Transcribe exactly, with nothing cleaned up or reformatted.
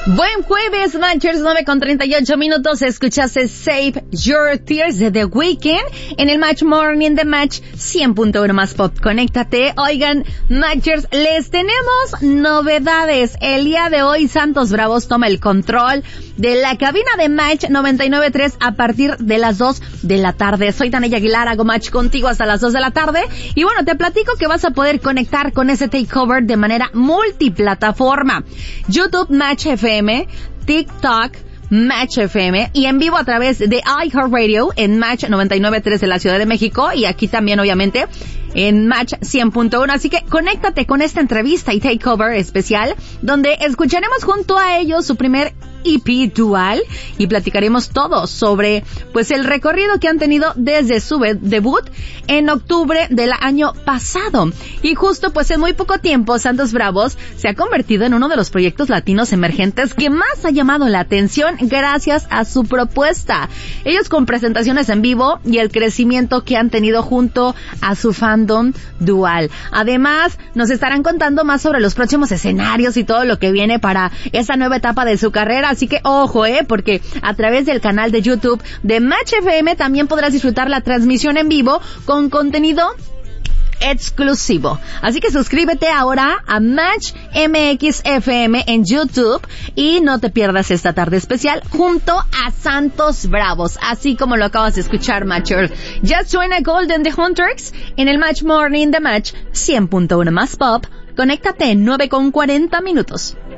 Buen jueves, Matchers, nueve con treinta y ocho minutos. Escuchaste Save Your Tears de The Weeknd en el Match Morning de Match cien punto uno más Pop. Conéctate. Oigan, Matchers, les tenemos novedades. El día de hoy, Santos Bravos toma el control de la cabina de Match noventa y nueve punto tres a partir de las dos de la tarde. Soy Tania Aguilar, hago Match contigo hasta las dos de la tarde. Y bueno, te platico que vas a poder conectar con ese takeover de manera multiplataforma. YouTube Match F M, TikTok Match F M y en vivo a través de iHeartRadio en Match noventa y nueve punto tres de la Ciudad de México y aquí también obviamente en Match cien punto uno. Así que conéctate con esta entrevista y takeover especial donde escucharemos junto a ellos su primer E P dual y platicaremos todo sobre pues el recorrido que han tenido desde su debut en octubre del año pasado. Y justo pues en muy poco tiempo Santos Bravos se ha convertido en uno de los proyectos latinos emergentes que más ha llamado la atención gracias a su propuesta. Ellos con presentaciones en vivo y el crecimiento que han tenido junto a su fandom dual. Además, nos estarán contando más sobre los próximos escenarios y todo lo que viene para esta nueva etapa de su carrera. Así que ojo, eh, porque a través del canal de YouTube de Match F M también podrás disfrutar la transmisión en vivo con contenido exclusivo. Así que suscríbete ahora a Match M X F M en YouTube y no te pierdas esta tarde especial junto a Santos Bravos, así como lo acabas de escuchar, Matcher. Ya suena Golden The Hunters en el Match Morning de Match cien punto uno más Pop. Conéctate en nueve con cuarenta minutos.